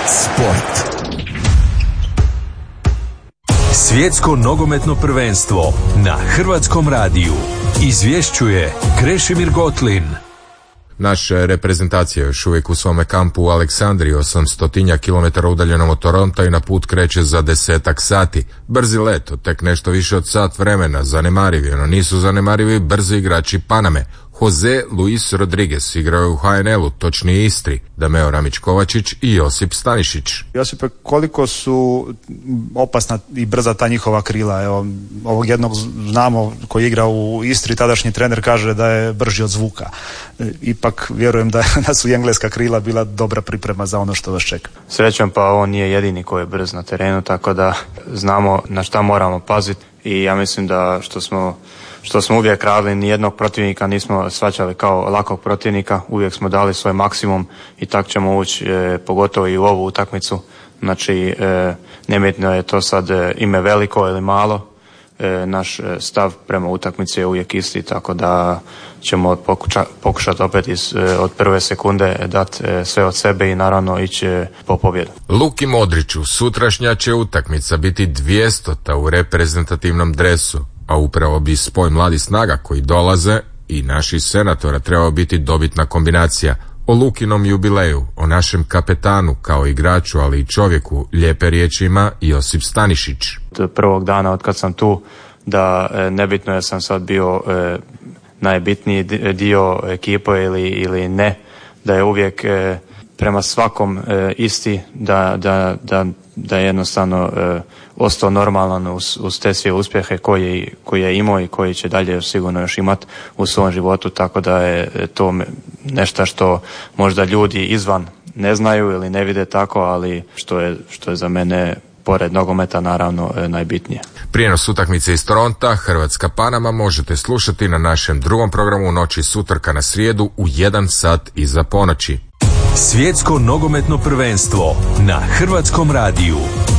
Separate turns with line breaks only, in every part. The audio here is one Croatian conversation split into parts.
Sport. Svjetsko nogometno prvenstvo na Hrvatskom radiju. Izvješćuje Krešimir Gotlin.
Naša reprezentacija još uvijek u svome kampu u Aleksandriji, 800 km udaljenom od Toronta, i na put kreće za 10 sati. Brzi let, tek nešto više od sat vremena, zanemarivi, no nisu zanemarivi brzi igrači Paname. Jose Luis Rodriguez igrao je u HNL-u, točnije Istri, Dameo Ramić-Kovačić i Josip Stanišić.
Josipe, koliko su opasna i brza ta njihova krila? Evo, ovog jednog znamo koji igra u Istri, tadašnji trener kaže da je brži od zvuka. Ipak vjerujem da su i engleska krila bila dobra priprema za ono što vas čeka.
Srećom, pa on nije jedini koji je brz na terenu, tako da znamo na šta moramo paziti i ja mislim da što smo uvijek radili, nijednog protivnika nismo shvaćali kao lakog protivnika, uvijek smo dali svoj maksimum i tako ćemo ući pogotovo i u ovu utakmicu. Znači, nebitno je to sad ime veliko ili malo, naš stav prema utakmici je uvijek isti, tako da ćemo pokušati opet od prve sekunde dati sve od sebe i naravno ići po pobjedu.
Luki Modriću sutrašnja će utakmica biti 200. u reprezentativnom dresu, a upravo bi spoj mladih snaga koji dolaze i naših senatora trebao biti dobitna kombinacija. O Lukinom jubileju, o našem kapetanu kao igraču, ali i čovjeku, lijepe riječi ima Josip Stanišić.
Od prvog dana od kad sam tu, da nebitno je sam sad bio najbitniji dio ekipe ili ne, da je uvijek prema svakom isti, da je jednostavno ostao normalan uz te sve uspjehe koji je imao i koji će dalje sigurno još imati u svom životu, tako da je to nešto što možda ljudi izvan ne znaju ili ne vide tako, ali što je za mene pored nogometa naravno najbitnije.
Prijenos utakmice iz Toronta, Hrvatska Panama, možete slušati na našem drugom programu noći s utorka na srijedu u 1 sat iza ponoći.
Svjetsko nogometno prvenstvo na Hrvatskom radiju.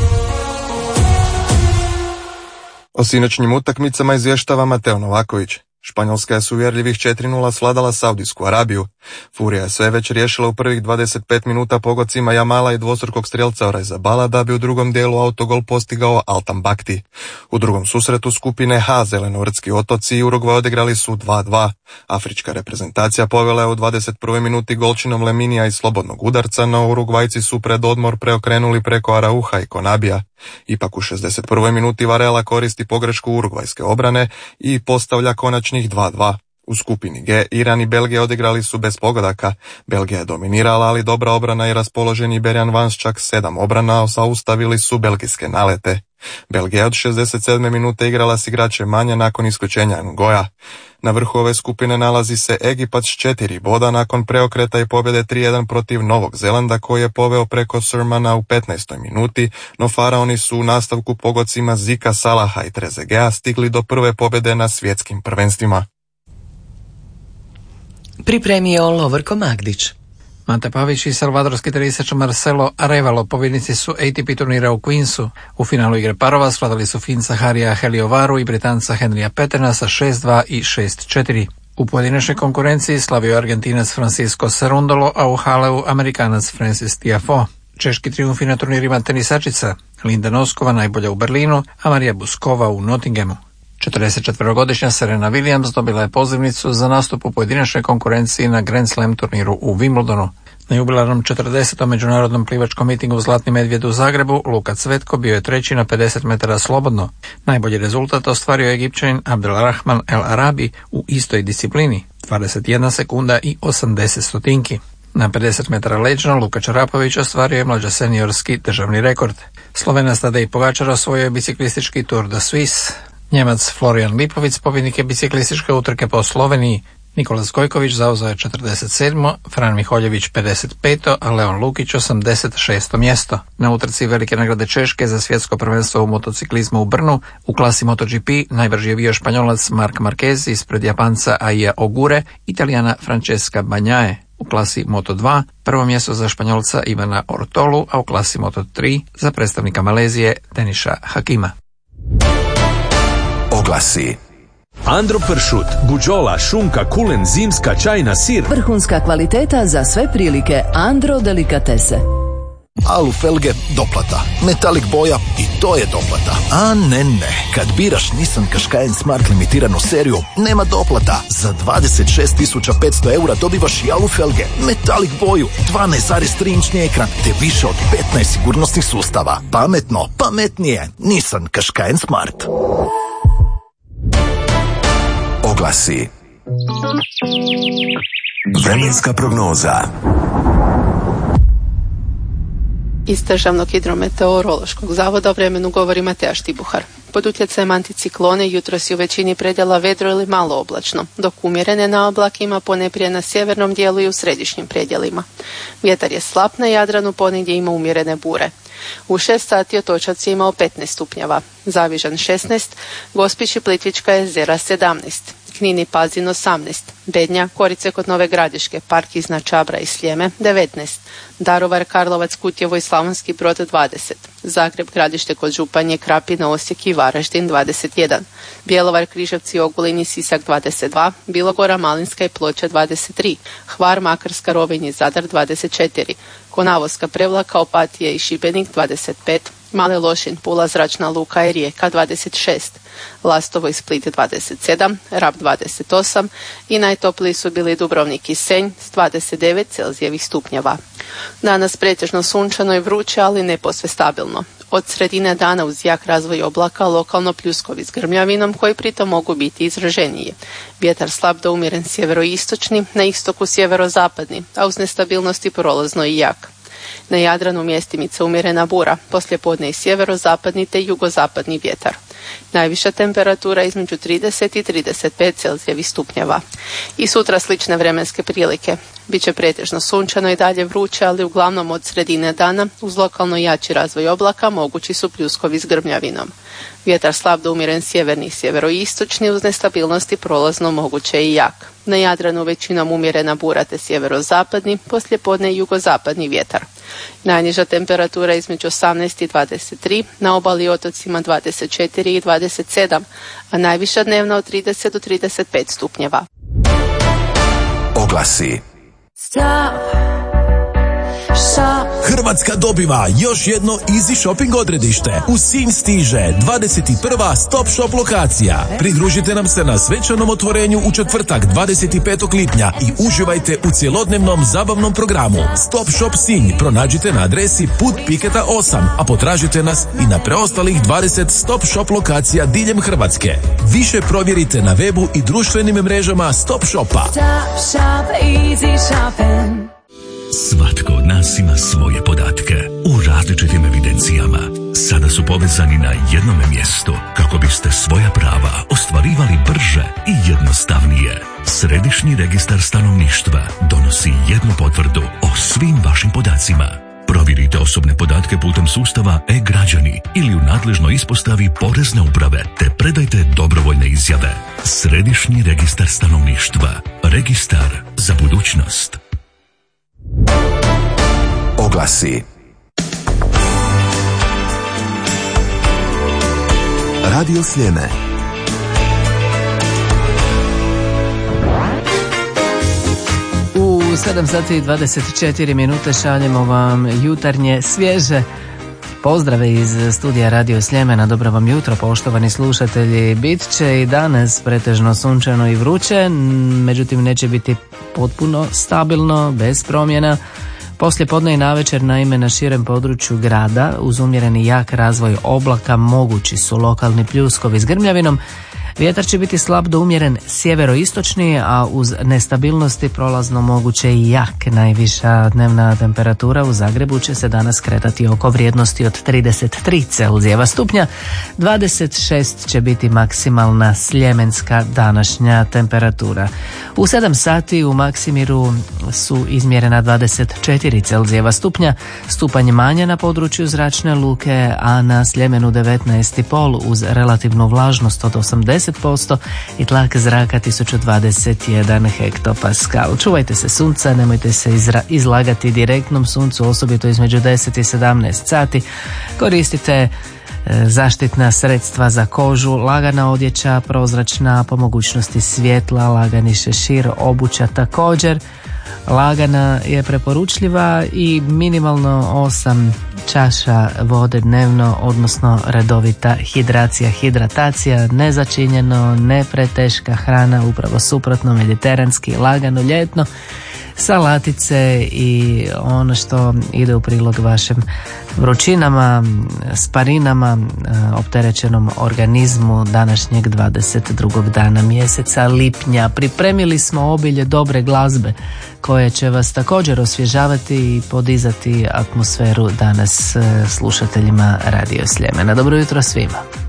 O sinoćnjim utakmicama izvještava Mateo Novaković. Španjolska je s uvjerljivih 4:0 svladala Saudijsku Arabiju. Furija je sve već riješila u prvih 25 minuta pogodcima Jamala i dvostrukog strelca Orizabala, da bi u drugom dijelu autogol postigao Altan Bakti. U drugom susretu skupine H Zelenovrtski otoci i Urugvaj odigrali su 2:2. Afrička reprezentacija povela je u 21. minuti golčinom Leminija iz slobodnog udarca, no Urugvajci su pred odmor preokrenuli preko Arauha i Konabija. Ipak u 61. minuti Varela koristi pogrešku urugvajske obrane i postavlja konačnih 2:2. U skupini G Iran i Belgija odigrali su bez pogodaka. Belgija je dominirala, ali dobra obrana i raspoloženi Berjan Vans čak 7 obrana zaustavili su belgijske nalete. Belgija od 67. minute igrala s igračem manje nakon isključenja Ngoja. Na vrhu ove skupine nalazi se Egipat s 4 boda nakon preokreta i pobjede 3:1 protiv Novog Zelanda, koji je poveo preko Surmana u 15. minuti, no faraoni su u nastavku pogodcima Zika, Salaha i Trezegea stigli do prve pobjede na svjetskim prvenstvima.
Pripremio Lovorko Magdić.
Mate Pavić i salvadorski tenisač Marcelo Arevalo pobjednici su ATP turnira u Queensu. U finalu igre parova skladali su Finca Harija Heliovaru i Britanca Henrya Peterna sa 6:2 i 6:4. U pojedinačnoj konkurenciji slavio Argentinac Francisco Cerundolo, a u Haleu Amerikanac Francis Tiafoe. Češki triumfi na turnirima tenisačica: Linda Noskova najbolja u Berlinu, a Marija Buskova u Nottinghamu. 44-godišnja Serena Williams dobila je pozivnicu za nastup u pojedinačnoj konkurenciji na Grand Slam turniru u Wimbledonu. Na jubilarnom 40. međunarodnom plivačkom mitingu u Zlatni medvjed u Zagrebu Luka Cvetko bio je treći na 50 metara slobodno. Najbolji rezultat ostvario je Egipćanin Abdelrahman El Arabi u istoj disciplini, 21 sekunda i 80 stotinki. Na 50 metara leđno Luka Čarapović ostvario je mlađa seniorski državni rekord. Slovenac Tadej Pogačar osvojio je biciklistički Tour de Suisse. Njemac Florian Lipovic pobjednik je biciklističke utrke po Sloveniji. Nikola Gojković zauzeo je 47. Fran Miholjević 55. a Leon Lukić 86. mjesto. Na utrci Velike nagrade Češke za svjetsko prvenstvo u motociklizmu u Brnu u klasi MotoGP najbrži je bio Španjolac Marc Marquez ispred Japanca Aija Ogure, Italijana Francesca Bagnaia. U klasi Moto2 prvo mjesto za Španjolca Ivana Ortolu, a u klasi Moto3 za predstavnika Malezije Deniša Hakima.
Oglasi. Andro pršut, buđola, šunka, kulen, zimska, čajna, sir.
Vrhunska kvaliteta za sve prilike. Andro delikatese. Alu felge, doplata. Metalik boja, i to je doplata. A ne, kad biraš Nissan Qashqai Smart limitiranu seriju, nema doplata. Za 26.500 eura dobivaš i alu felge, metalik boju, 12,3 inčni ekran, te više od 15 sigurnosnih sustava. Pametno, pametnije. Nissan Qashqai Smart.
Oglasi. Vremenska prognoza.
Iz Državnog hidrometeorološkog zavoda o vremenu govori Mateja Štibuhar. Pod utjecajem anticiklone jutros je u većini predjela vedro ili malo oblačno, dok umjerene na oblakima ponajprije na sjevernom dijelu i u središnjim predjelima. Vjetar je slab, na Jadranu ponegdje ima umjerene bure. U 6 sati Otočac je imao 15 stupnjeva, Zavižan 16, Gospić i Plitvička jezera 17, Knin i Pazin 18, Bednja, Korice kod Nove Gradiške, Park iznad Čabra i Sljeme 19, Daruvar, Karlovac, Kutjevo i Slavonski Brod 20, Zagreb, Gradište kod Županje, Krapina, Osijek i Varaždin 21, Bjelovar, Križevci, Ogulin i Sisak 22, Bilogora, Malinska i Ploče 23, Hvar, Makarska, Rovinj i Zadar 24, Konavoska, Prevlaka, Opatije i Šibenik 25, Male Lošinj, Pula, Zračna luka i Rijeka 26, Lastovo i Split 27, Rab 28 i najtopliji su bili Dubrovnik i Senj s 29 Celzijevih stupnjeva. Danas pretežno sunčano i vruće, ali ne posve stabilno. Od sredine dana uz jak razvoj oblaka lokalno pljuskovi s grmljavinom koji pritom mogu biti izraženiji. Vjetar slab do umjeren sjeveroistočni, na istoku sjeverozapadni, a uz nestabilnosti prolazno i jak. Na Jadranu mjestimica umjerena bura, poslijepodne i sjeverozapadni te jugozapadni vjetar. Najviša temperatura između 30 i 35 Celzijevih stupnjeva. I sutra slične vremenske prilike. Biće pretežno sunčano i dalje vruće, ali uglavnom od sredine dana uz lokalno jači razvoj oblaka mogući su pljuskovi s grmljavinom. Vjetar slab do umjeren sjeverni i sjeveroistočni, uz nestabilnosti prolazno moguće i jak. Na Jadranu većinom umjerena bura te sjeverozapadni, poslijepodne i jugozapadni vjetar. Najniža temperatura između 18 i 23, na obali i otocima 24 i 27, a najviša dnevna od 30 do 35 stupnjeva.
Oglasi.
Hrvatska dobiva još jedno Easy Shopping odredište. U Sinj stiže 21. Stop Shop lokacija. Pridružite nam se na svečanom otvorenju u četvrtak 25. lipnja i uživajte u cjelodnevnom zabavnom programu. Stop Shop Sinj pronađite na adresi Put Piketa 8, a potražite nas i na preostalih 20 Stop Shop lokacija diljem Hrvatske. Više provjerite na webu i društvenim mrežama Stop Shopa.
Stop Shop, Easy Shopping.
Svatko od nas ima svoje podatke u različitim evidencijama. Sada su povezani na jednome mjestu kako biste svoja prava ostvarivali brže i jednostavnije. Središnji registar stanovništva donosi jednu potvrdu o svim vašim podacima. Provjerite osobne podatke putem sustava e-građani ili u nadležnoj ispostavi Porezne uprave te predajte dobrovoljne izjave. Središnji registar stanovništva. Registar za budućnost.
Oglasi. Radio Sljeme.
U 7 sati i 24 minute šaljemo vam jutarnje svježe pozdrave iz studija Radio Sljemena. Dobro vam jutro, poštovani slušatelji. Bit će i danas pretežno sunčano i vruće, međutim neće biti potpuno stabilno, bez promjena. Poslije podne i navečer, naime, na širem području grada uz umjereni jak razvoj oblaka mogući su lokalni pljuskovi s grmljavinom. Vjetar će biti slab do umjeren sjeveroistočni, a uz nestabilnosti prolazno moguće i jak. Najviša dnevna temperatura u Zagrebu će se danas kretati oko vrijednosti od 33 Celzijeva stupnja. 26 će biti maksimalna sljemenska današnja temperatura. U 7 sati u Maksimiru su izmjerena 24 Celzijeva stupnja, stupanj manje na području Zračne luke, a na Sljemenu 19,5 uz relativnu vlažnost od 80% i tlak zraka 1021 hektopaskal. Čuvajte se sunca, nemojte se izlagati direktnom suncu, osobito između 10 i 17 sati. Koristite zaštitna sredstva za kožu, lagana odjeća, prozračna, po mogućnosti svjetla, lagani šešir, obuća također. lagana je preporučljiva i minimalno 8 čaša vode dnevno, odnosno redovita hidratacija, nezačinjeno, ne preteška hrana, upravo suprotno, mediteranski, lagano, ljetno, salatice i ono što ide u prilog vašim vrućinama, sparinama, opterećenom organizmu današnjeg 22. dana mjeseca lipnja. Pripremili smo obilje dobre glazbe koje će vas također osvježavati i podizati atmosferu danas slušateljima Radio Sljemena. Dobro jutro svima.